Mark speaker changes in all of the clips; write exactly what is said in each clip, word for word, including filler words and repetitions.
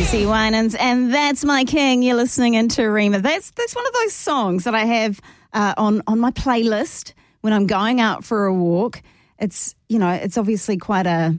Speaker 1: CeCe Winans, and That's My King. You're listening into Rhema. That's that's one of those songs that I have uh, on on my playlist when I'm going out for a walk. It's you know it's obviously quite a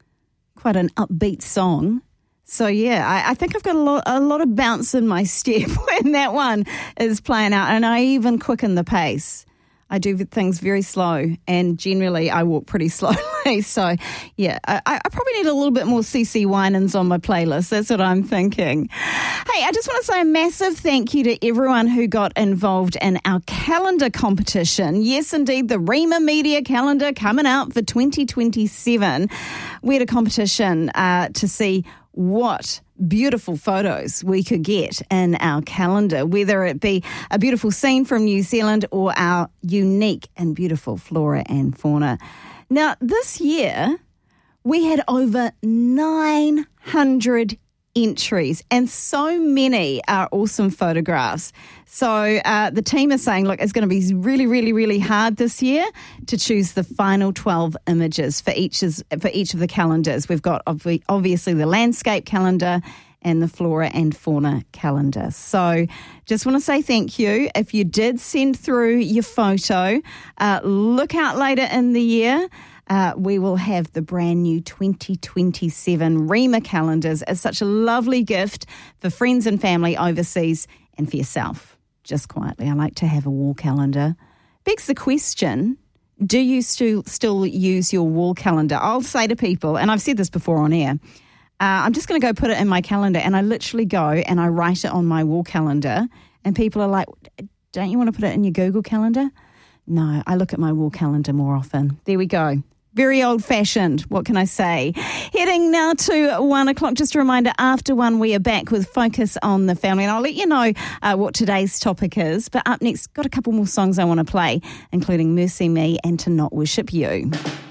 Speaker 1: quite an upbeat song. So yeah, I, I think I've got a lot a lot of bounce in my step when that one is playing out, and I even quicken the pace. I do things very slow, and generally I walk pretty slowly. So, yeah, I, I probably need a little bit more CeCe Winans on my playlist. That's what I'm thinking. Hey, I just want to say a massive thank you to everyone who got involved in our calendar competition. Yes, indeed, the Rhema Media calendar coming out for twenty twenty-seven. We had a competition uh, to see what beautiful photos we could get in our calendar, whether it be a beautiful scene from New Zealand or our unique and beautiful flora and fauna. Now, this year, we had over nine hundred entries, and so many are awesome photographs. So uh, the team is saying, look, it's going to be really, really, really hard this year to choose the final twelve images for each, for each of the calendars. We've got obvi- obviously the landscape calendar and the flora and fauna calendar. So just want to say thank you. If you did send through your photo, uh, look out later in the year. Uh, we will have the brand new twenty twenty-seven Rhema calendars as such a lovely gift for friends and family overseas and for yourself. Just quietly, I like to have a wall calendar. Begs the question, do you still still use your wall calendar? I'll say to people, and I've said this before on air, uh, I'm just going to go put it in my calendar, and I literally go and I write it on my wall calendar, and people are like, don't you want to put it in your Google calendar? No, I look at my wall calendar more often. There we go. Very old-fashioned, what can I say? Heading now to one o'clock. Just a reminder, after one, we are back with Focus on the Family. And I'll let you know uh, what today's topic is. But up next, got a couple more songs I want to play, including Mercy Me and To Not Worship You.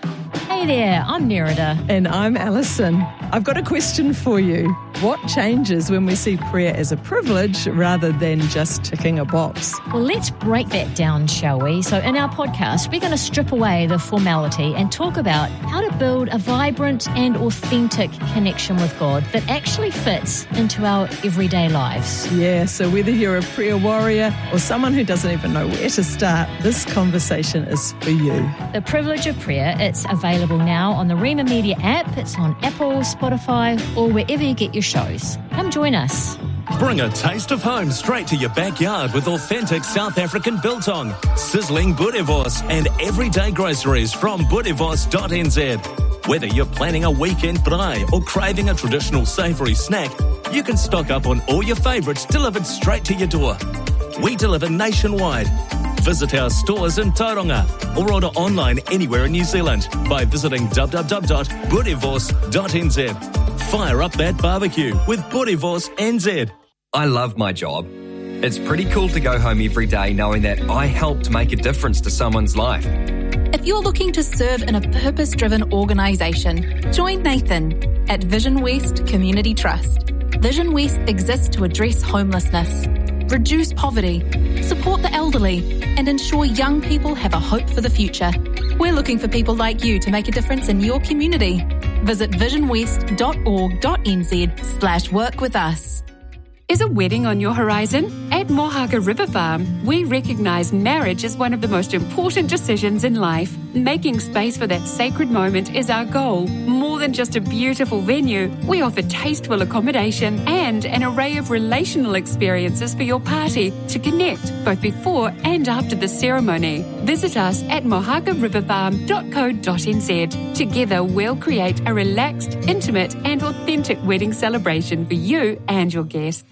Speaker 2: Hey there, I'm Nerida.
Speaker 3: And I'm Alison. I've got a question for you. What changes when we see prayer as a privilege rather than just ticking a box?
Speaker 2: Well, let's break that down, shall we? So in our podcast, we're going to strip away the formality and talk about how to build a vibrant and authentic connection with God that actually fits into our everyday lives.
Speaker 3: Yeah, so whether you're a prayer warrior or someone who doesn't even know where to start, this conversation is for you.
Speaker 2: The Privilege of Prayer, it's available now on the Rhema Media app. It's on Apple, Spotify, or wherever you get your shows. Come join us.
Speaker 4: Bring a taste of home straight to your backyard with authentic South African biltong, sizzling boerewors, and everyday groceries from boerewors dot n z. Whether you're planning a weekend braai or craving a traditional savoury snack, you can stock up on all your favourites delivered straight to your door. We deliver nationwide. Visit our stores in Tauranga or order online anywhere in New Zealand by visiting w w w dot boerewors dot n z. Fire up that barbecue with Boerewors N Z.
Speaker 5: I love my job. It's pretty cool to go home every day knowing that I helped make a difference to someone's life.
Speaker 6: If you're looking to serve in a purpose-driven organisation, join Nathan at Vision West Community Trust. Vision West exists to address homelessness, reduce poverty, support the elderly, and ensure young people have a hope for the future. We're looking for people like you to make a difference in your community. Visit vision west dot org dot n z slash work with us.
Speaker 7: Is a wedding on your horizon? At Mohaka River Farm, we recognise marriage as one of the most important decisions in life. Making space for that sacred moment is our goal. More than just a beautiful venue, we offer tasteful accommodation and an array of relational experiences for your party to connect both before and after the ceremony. Visit us at mohaka river farm dot co dot n z. Together, we'll create a relaxed, intimate and authentic wedding celebration for you and your guests.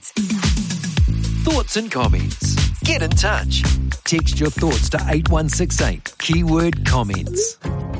Speaker 8: Thoughts and comments. Get in touch. Text your thoughts to eight one six eight, keyword comments.